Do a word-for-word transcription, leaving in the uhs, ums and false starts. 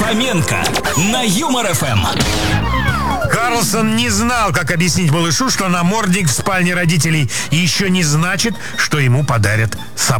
Фоменко на Юмор эф эм. Карлсон не знал, как объяснить малышу, что намордник в спальне родителей еще не значит, что ему подарят собаку.